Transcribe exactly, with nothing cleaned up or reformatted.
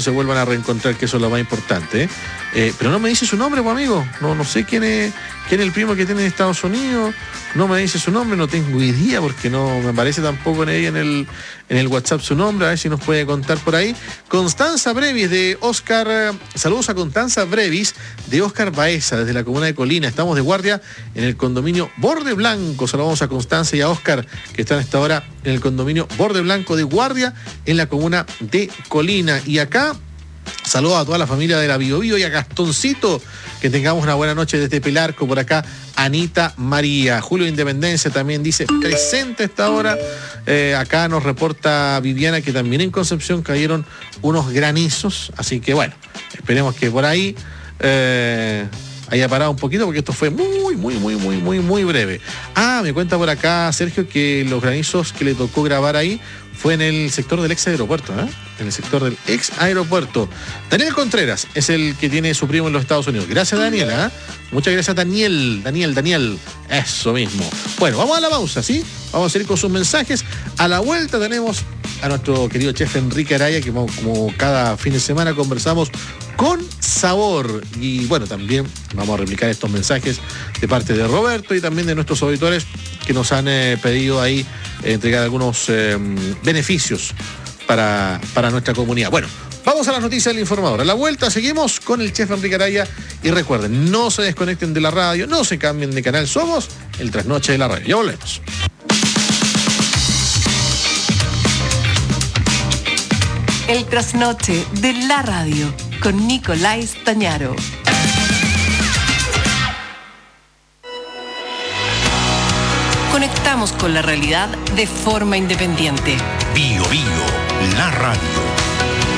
se vuelvan a reencontrar, que eso es lo más importante. ¿eh? Eh, pero no me dice su nombre, pues, amigo. No, no sé quién es, quién es el primo que tiene en Estados Unidos. No me dice su nombre, no tengo idea, porque no me aparece tampoco en ahí en el, en el WhatsApp su nombre. A ver si nos puede contar por ahí. Constanza Brevis de Oscar. Saludos a Constanza Brevis de Oscar Baeza, desde la comuna de Colina. Estamos de guardia en el condominio Borde Blanco. Saludamos a Constanza y a Oscar, que están a esta hora en el condominio Borde Blanco de guardia en la comuna de Colina. Y acá, saludos a toda la familia de la Bio Bio y a Gastoncito. Que tengamos una buena noche desde Pelarco. Por acá, Anita María. Julio Independencia también dice presente a esta hora. Eh, acá nos reporta Viviana que también en Concepción cayeron unos granizos. Así que bueno, esperemos que por ahí eh, haya parado un poquito, porque esto fue muy, muy, muy, muy, muy, muy breve. Ah, me cuenta por acá Sergio que los granizos que le tocó grabar ahí fue en el sector del ex aeropuerto, ¿eh? En el sector del ex aeropuerto. Daniel Contreras es el que tiene su primo en los Estados Unidos. Gracias, Daniel, ¿eh? Muchas gracias, Daniel, Daniel, Daniel. Eso mismo. Bueno, vamos a la pausa, ¿sí? Vamos a seguir con sus mensajes. A la vuelta tenemos a nuestro querido chef Enrique Araya, que como cada fin de semana conversamos con sabor. Y bueno, también vamos a replicar estos mensajes de parte de Roberto y también de nuestros auditores que nos han eh, pedido ahí eh, entregar algunos eh, beneficios para, para nuestra comunidad. Bueno, vamos a las noticias del informador. A la vuelta seguimos con el chef Enrique Araya. Y recuerden, no se desconecten de la radio, no se cambien de canal. Somos el Trasnoche de la Radio. Ya volvemos. El Trasnoche de la Radio con Nicolás Tañaro. Conectamos con la realidad de forma independiente. Bio Bio, la radio.